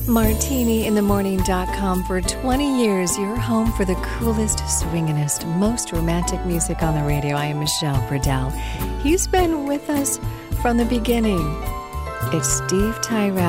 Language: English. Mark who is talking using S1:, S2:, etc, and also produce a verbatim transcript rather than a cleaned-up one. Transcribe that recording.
S1: martini in the morning dot com. For twenty years, your home for the coolest, swinginest, most romantic music on the radio. I am Michelle Burdell. He's been with us from the beginning. It's Steve Tyrell.